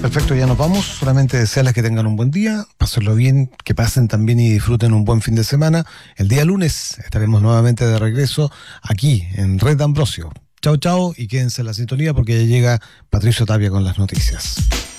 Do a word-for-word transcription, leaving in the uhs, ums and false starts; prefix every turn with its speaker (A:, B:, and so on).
A: Perfecto, ya nos vamos. Solamente desearles que tengan un buen día, pásenlo bien, que pasen también y disfruten un buen fin de semana. El día lunes estaremos nuevamente de regreso aquí en Red Ambrosio. Chao, chao y quédense en la sintonía porque ya llega Patricio Tapia con las noticias.